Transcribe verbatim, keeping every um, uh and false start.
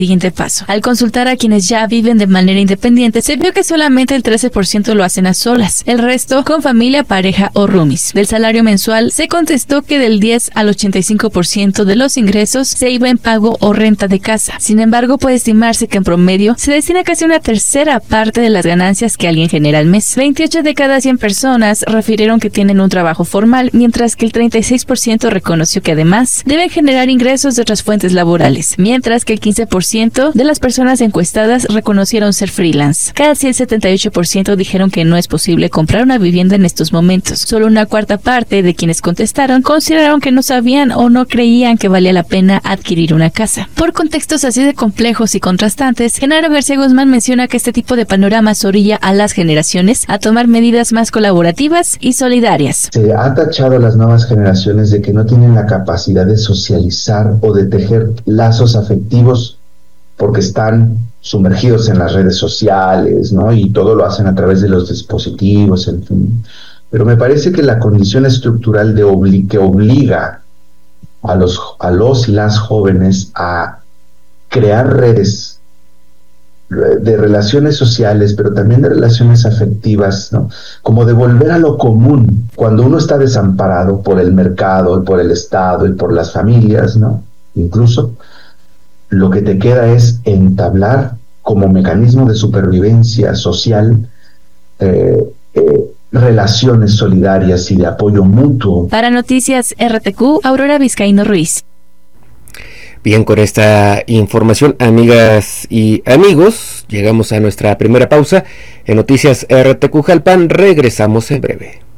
Siguiente paso. Al consultar a quienes ya viven de manera independiente, se vio que solamente el trece por ciento lo hacen a solas, el resto con familia, pareja o roomies. Del salario mensual, se contestó que del diez al ochenta y cinco por ciento de los ingresos se iba en pago o renta de casa. Sin embargo, puede estimarse que en promedio se destina casi una tercera parte de las ganancias que alguien genera al mes. veintiocho de cada cien personas refirieron que tienen un trabajo formal, mientras que el treinta y seis por ciento reconoció que además deben generar ingresos de otras fuentes laborales, mientras que el quince por ciento de las personas encuestadas reconocieron ser freelance. Casi el setenta y ocho por ciento dijeron que no es posible comprar una vivienda en estos momentos. Solo una cuarta parte de quienes contestaron consideraron que no sabían o no creían que valía la pena adquirir una casa. Por contextos así de complejos y contrastantes, Genaro García Guzmán menciona que este tipo de panoramas orilla a las generaciones a tomar medidas más colaborativas y solidarias. Se ha tachado a las nuevas generaciones de que no tienen la capacidad de socializar o de tejer lazos afectivos porque están sumergidos en las redes sociales, ¿no? Y todo lo hacen a través de los dispositivos, en fin. Pero me parece que la condición estructural de obli- que obliga a los, a los y las jóvenes a crear redes de relaciones sociales, pero también de relaciones afectivas, ¿no? Como de volver a lo común, cuando uno está desamparado por el mercado, por el Estado y por las familias, ¿no? Incluso lo que te queda es entablar como mecanismo de supervivencia social eh, eh, relaciones solidarias y de apoyo mutuo. Para Noticias R T Q, Aurora Vizcaíno Ruiz. Bien, con esta información, amigas y amigos, llegamos a nuestra primera pausa. En Noticias R T Q Jalpan regresamos en breve.